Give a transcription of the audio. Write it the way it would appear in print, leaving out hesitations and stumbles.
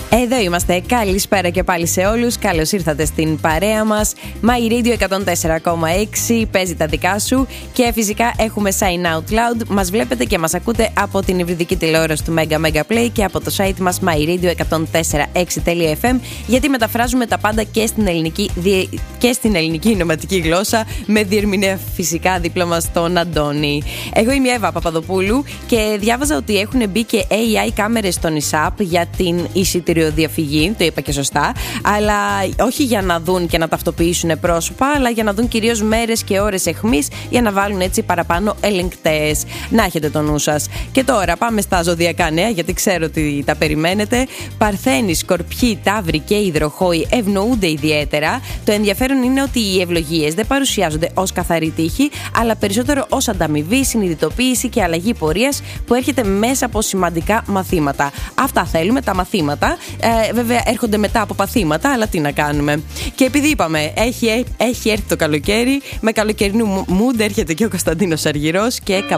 Εδώ είμαστε. Καλησπέρα και πάλι σε όλους. Καλώς ήρθατε στην παρέα μας. My Radio 104,6 παίζει τα δικά σου. Και φυσικά έχουμε Sign Out Loud. Μας βλέπετε και μας ακούτε από την υβριδική τηλεόραση του Mega Play και από το site μας myradio104.6.fm, γιατί μεταφράζουμε τα πάντα και στην ελληνική νοματική γλώσσα, με διερμηνέα φυσικά δίπλα μας τον Αντώνη. Εγώ είμαι η Εύα Παπαδοπούλου και διάβαζα ότι έχουν μπει και AI κάμερες στο NISAP για την εισιτηριοδιαφυγή, το είπα και σωστά, αλλά όχι για να δουν και να ταυτοποιήσουν πρόσωπα, αλλά για να δουν κυρίως μέρες και ώρες αιχμής, για να βάλουν έτσι παραπάνω ελεγκτές. Να έχετε το νου σας. Και τώρα πάμε στα ζωδιακά νέα, γιατί ξέρω ότι τα περιμένετε. Παρθένοι, Σκορπιοί, Ταύροι και Υδροχόοι ευνοούνται ιδιαίτερα. Το ενδιαφέρον είναι ότι οι ευλογίες δεν παρουσιάζονται ως καθαρή τύχη, αλλά περισσότερο ως ανταμοιβή, συνειδητοποίηση και αλλαγή πορείας που έρχεται μέσα από σημαντικά μαθήματα. Αυτά θέλουμε, τα μαθήματα. Βέβαια έρχονται μετά από παθήματα, αλλά τι να κάνουμε. Και επειδή είπαμε, έχει έρθει το καλοκαίρι, με καλοκαιρινού mood έρχεται και ο Κωνσταντίνος Αργυρός και